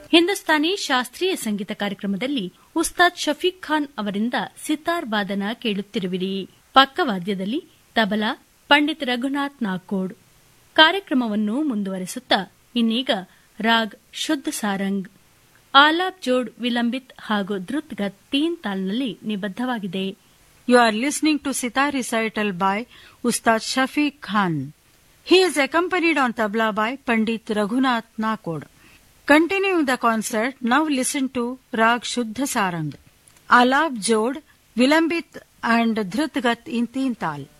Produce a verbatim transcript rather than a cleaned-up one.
ಹಿಂದೂಸ್ತಾನಿ ಶಾಸ್ತ್ರೀಯ ಸಂಗೀತ ಕಾರ್ಯಕ್ರಮದಲ್ಲಿ ಉಸ್ತಾದ್ ಶಫೀಕ್ ಖಾನ್ ಅವರಿಂದ ಸಿತಾರ್ ವಾದನ ಕೇಳುತ್ತಿರುವಿರಿ. ಪಕ್ಕವಾದ್ಯದಲ್ಲಿ ತಬಲಾ ಪಂಡಿತ್ ರಘುನಾಥ್ ನಾಕೋಡ್. ಕಾರ್ಯಕ್ರಮವನ್ನು ಮುಂದುವರೆಸುತ್ತಾ ಇನ್ನೀಗ ರಾಗ್ ಶುದ್ಧ ಸಾರಂಗ್, ಆಲಾಪ್ ಜೋಡ್ ವಿಲಂಬಿತ್ ಹಾಗೂ ಧೃತ್ಗತ್ ತೀನ್ ತಾಲ್ನಲ್ಲಿ ನಿಬದ್ಧವಾಗಿದೆ. You are listening to Sitar recital by Ustad Shafiq Khan. He is accompanied on tabla by Pandit Raghunath Nakod. Continuing the concert, now listen to Rag Shuddha Sarang, Alap Jod, Vilambit and Dhrutgat in Teen Tal.